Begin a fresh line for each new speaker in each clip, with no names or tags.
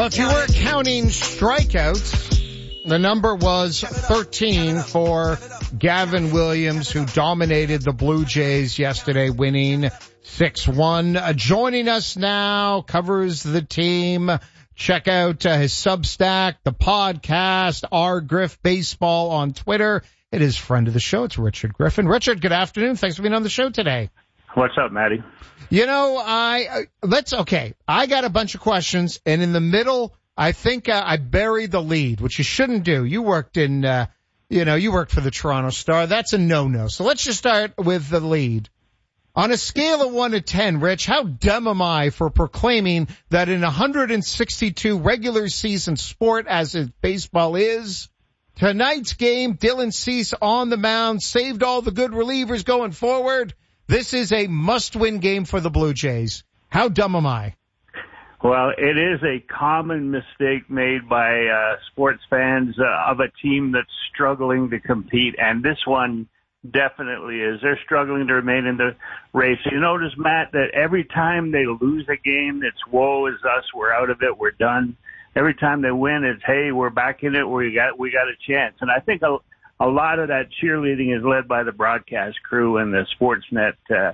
Well, if you were counting strikeouts, the number was 13 for Gavin Williams, who dominated the Blue Jays yesterday, winning 6-1. Joining us now, covers the team. Check out his Substack, the podcast, R. Griff Baseball on Twitter. It is friend of the show. It's Richard Griffin. Richard, good afternoon. Thanks for being on the show today.
What's up, Matty?
You know, I got a bunch of questions, and in the middle, I think I buried the lead, which you shouldn't do. You worked you worked for the Toronto Star. That's a no-no. So let's just start with the lead. On a scale of 1 to 10, Rich, how dumb am I for proclaiming that in 162 regular season sport, as baseball is, tonight's game, Dylan Cease on the mound, saved all the good relievers going forward. This is a must-win game for the Blue Jays. How dumb am I?
Well, it is a common mistake made by sports fans of a team that's struggling to compete, and this one definitely is. They're struggling to remain in the race. You notice, Matt, that every time they lose a game, it's woe is us, we're out of it, we're done. Every time they win, it's, hey, we're back in it, we got a chance. And I think a lot of that cheerleading is led by the broadcast crew and the Sportsnet,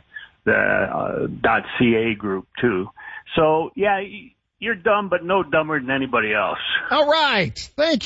.ca group too. So yeah, you're dumb, but no dumber than anybody else.
All right. Thank you.